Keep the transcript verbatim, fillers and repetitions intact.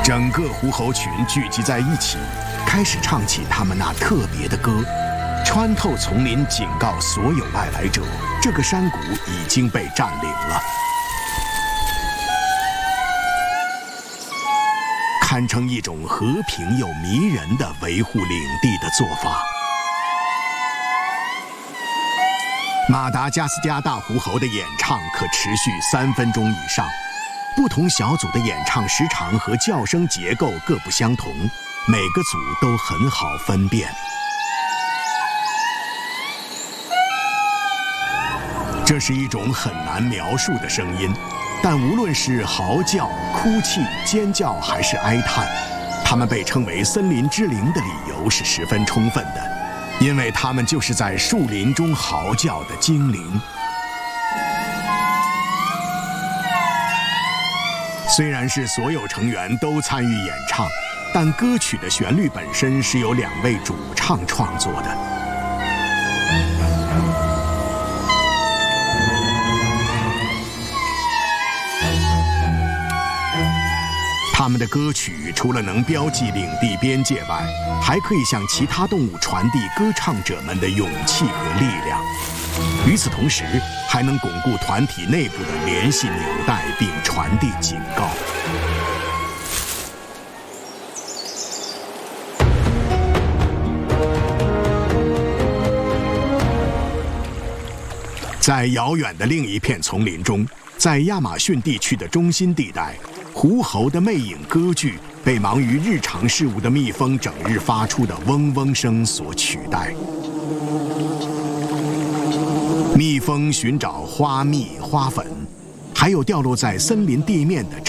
整个狐猴群聚集在一起，开始唱起他们那特别的歌，穿透丛林，警告所有外来者，这个山谷已经被占领了，堪称一种和平又迷人的维护领地的做法。马达加斯加大狐猴的演唱可持续三分钟以上，不同小组的演唱时长和叫声结构各不相同，每个组都很好分辨。这是一种很难描述的声音，但无论是嚎叫、哭泣、尖叫还是哀叹，它们被称为森林之灵的理由是十分充分的，因为它们就是在树林中嚎叫的精灵。虽然是所有成员都参与演唱，但歌曲的旋律本身是由两位主唱创作的。他们的歌曲除了能标记领地边界外，还可以向其他动物传递歌唱者们的勇气和力量。与此同时，还能巩固团体内部的联系纽带，并传递警告。在遥远的另一片丛林中，在亚马逊地区的中心地带，狐猴的魅影歌剧被忙于日常事务的蜜蜂整日发出的嗡嗡声所取代。蜜蜂寻找花蜜、花粉，还有掉落在森林地面的